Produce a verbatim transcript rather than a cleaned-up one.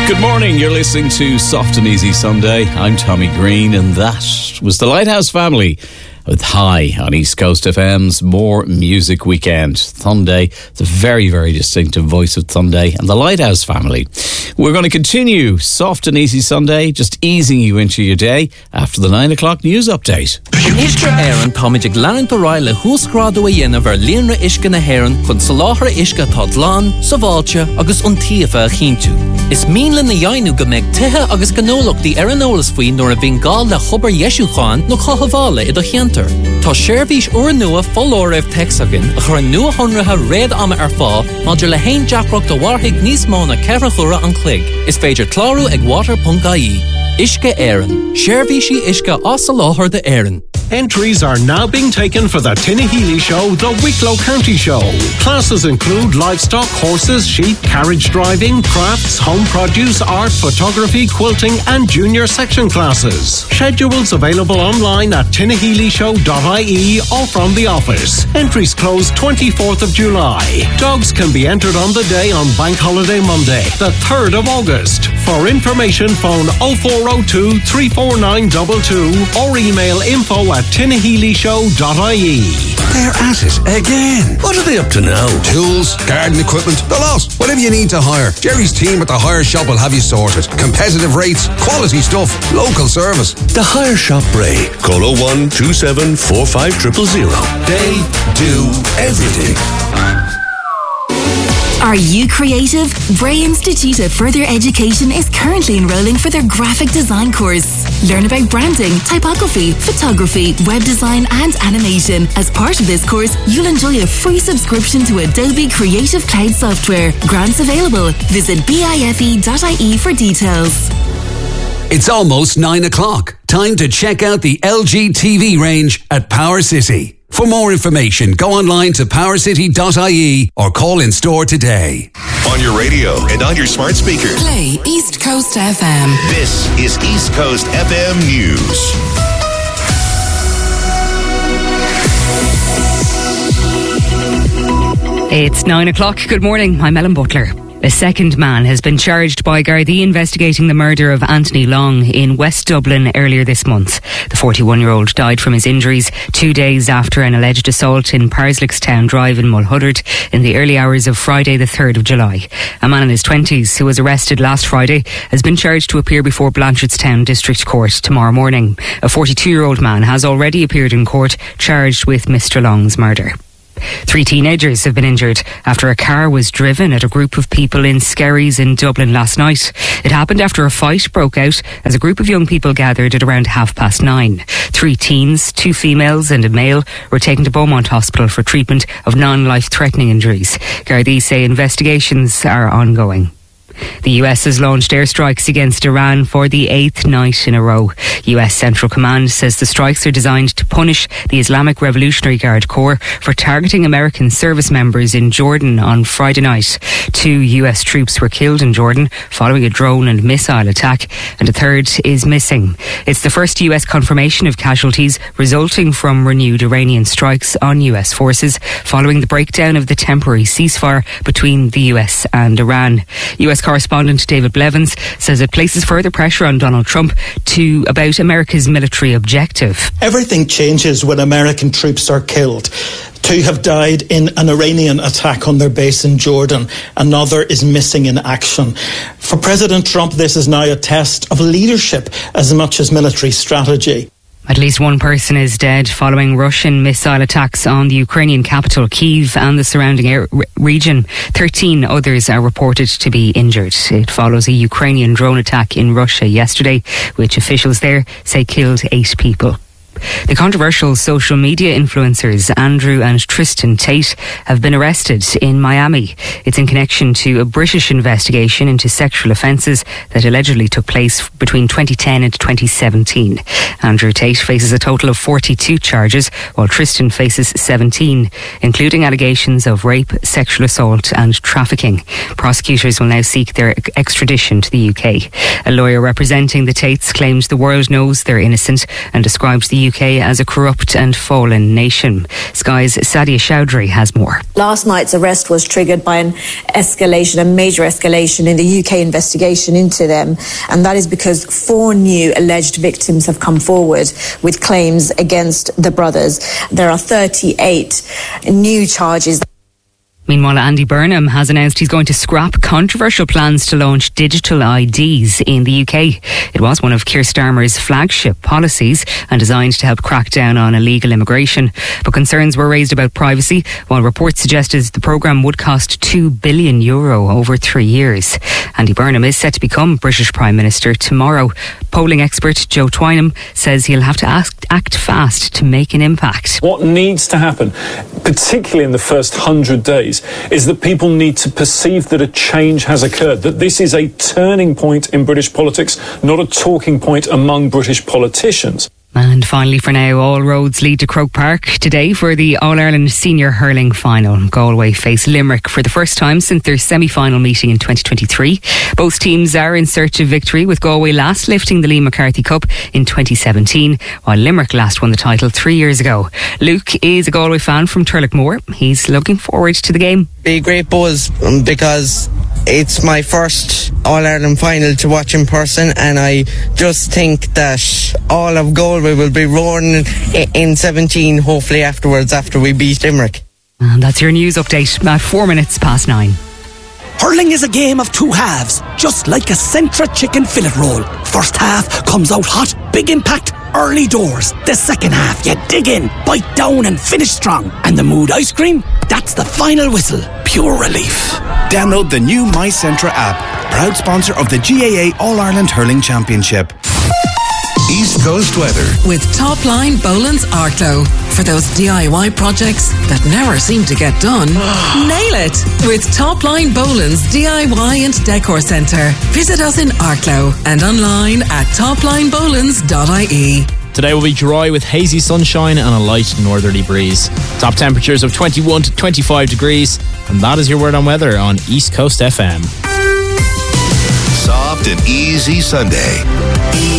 Good morning, you're listening to Soft and Easy Sunday. I'm Tommy Green, and that was the Lighthouse Family with High on East Coast F M's More Music Weekend. Sunday, it's a very, very distinctive voice of Sunday and the Lighthouse Family. We're going to continue Soft and Easy Sunday, just easing you into your day after the nine o'clock news update. Istra Aaron Tomijig Lanin Barai le Húsgradu a Yennever Lienra Ishka na Heron Kun Salahra Ishka Todlan, Savalcha, Agus Untiafa Hintu. Is Meanlin na Yainu Gameg Teha Agus Ganolok the Aranolas Fui nor a Vingal la Huber Yeshu Khan no Kahavala Ida Hienter. Ta Shervish Uranua Folorev Texagan, a Haranua Honraha Red Ama Arfa, Modula Hain Jackrock the Warhig Nismona Kerachura and Clig, is Fager Claru Egwater Pungai. Ishka Aaron, Shervishi Ishka Osalohar the Aaron. Entries are now being taken for the Tinahely Show, the Wicklow County Show. Classes include livestock, horses, sheep, carriage driving, crafts, home produce, art, photography, quilting and junior section classes. Schedules available online at tinahely show dot I E or from the office. Entries close twenty-fourth of July. Dogs can be entered on the day on Bank Holiday Monday, the third of August. For information, phone oh four oh two, three four nine two two or email info at tinahely show dot I E. They're at it again. What are they up to now? Tools, garden equipment, the lot. Whatever you need to hire, Jerry's team at the Hire Shop will have you sorted. Competitive rates, quality stuff, local service. The Hire Shop Bray. Call oh one two seven four five zero zero zero. They do everything. Are you creative? Bray Institute of Further Education is currently enrolling for their graphic design course. Learn about branding, typography, photography, web design and animation. As part of this course, you'll enjoy a free subscription to Adobe Creative Cloud software. Grants available. Visit bife dot I E for details. It's almost nine o'clock. Time to check out the L G T V range at Power City. For more information, go online to power city dot I E or call in store today. On your radio and on your smart speaker. Play East Coast F M. This is East Coast F M News. It's nine o'clock. Good morning. I'm Ellen Butler. A second man has been charged by Gardaí investigating the murder of Anthony Long in West Dublin earlier this month. The forty-one-year-old died from his injuries two days after an alleged assault in Parslickstown Drive in Mulhuddard in the early hours of Friday the third of July. A man in his twenties who was arrested last Friday has been charged to appear before Blanchardstown District Court tomorrow morning. A forty-two-year-old man has already appeared in court charged with Mister Long's murder. Three teenagers have been injured after a car was driven at a group of people in Skerries in Dublin last night. It happened after a fight broke out as a group of young people gathered at around half past nine. Three teens, two females and a male were taken to Beaumont Hospital for treatment of non-life-threatening injuries. Gardaí say investigations are ongoing. The U S has launched airstrikes against Iran for the eighth night in a row. U S Central Command says the strikes are designed to punish the Islamic Revolutionary Guard Corps for targeting American service members in Jordan on Friday night. Two U S troops were killed in Jordan following a drone and missile attack, and a third is missing. It's the first U S confirmation of casualties resulting from renewed Iranian strikes on U S forces following the breakdown of the temporary ceasefire between the U S and Iran. U S correspondent David Blevins says it places further pressure on Donald Trump to about America's military objective. Everything changes when American troops are killed. Two have died in an Iranian attack on their base in Jordan. Another is missing in action. For President Trump, this is now a test of leadership as much as military strategy. At least one person is dead following Russian missile attacks on the Ukrainian capital, Kyiv, and the surrounding air region. Thirteen others are reported to be injured. It follows a Ukrainian drone attack in Russia yesterday, which officials there say killed eight people. The controversial social media influencers Andrew and Tristan Tate have been arrested in Miami. It's in connection to a British investigation into sexual offences that allegedly took place between twenty ten and twenty seventeen. Andrew Tate faces a total of forty-two charges, while Tristan faces seventeen, including allegations of rape, sexual assault and trafficking. Prosecutors will now seek their extradition to the U K. A lawyer representing the Tates claims the world knows they're innocent and describes the U K as a corrupt and fallen nation. Sky's Sadia Chowdhury has more. Last night's arrest was triggered by an escalation, a major escalation in the U K investigation into them, and that is because four new alleged victims have come forward with claims against the brothers. There are thirty-eight new charges. Meanwhile, Andy Burnham has announced he's going to scrap controversial plans to launch digital I Ds in the U K. It was one of Keir Starmer's flagship policies and designed to help crack down on illegal immigration. But concerns were raised about privacy, while reports suggested the programme would cost two billion euro over three years. Andy Burnham is set to become British Prime Minister tomorrow. Polling expert Joe Twynham says he'll have to act, act fast to make an impact. What needs to happen, particularly in the first hundred days, is that people need to perceive that a change has occurred, that this is a turning point in British politics, not a talking point among British politicians. And finally, for now, all roads lead to Croke Park today for the All-Ireland Senior Hurling Final. Galway face Limerick for the first time since their semi-final meeting in twenty twenty-three. Both teams are in search of victory, with Galway last lifting the Liam McCarthy Cup in twenty seventeen, while Limerick last won the title three years ago. Luke is a Galway fan from Turlockmore. He's looking forward to the game. Be a great buzz because it's my first All-Ireland final to watch in person, and I just think that all of Galway will be roaring in seventeen, hopefully afterwards, after we beat Limerick. And that's your news update at four minutes past nine. Hurling is a game of two halves, just like a Centra chicken fillet roll. First half comes out hot, big impact, early doors. The second half, you dig in, bite down and finish strong. And the Mood ice cream, that's the final whistle. Pure relief. Download the new My Centra app, proud sponsor of the G A A All-Ireland Hurling Championship. East Coast weather with Topline Boland's Arklow. For those D I Y projects that never seem to get done, nail it with Topline Boland's D I Y and Decor Centre. Visit us in Arklow and online at topline bolands dot I E. Today will be dry with hazy sunshine and a light northerly breeze. Top temperatures of twenty-one to twenty-five degrees. And that is your word on weather on East Coast F M. Soft and easy Sunday.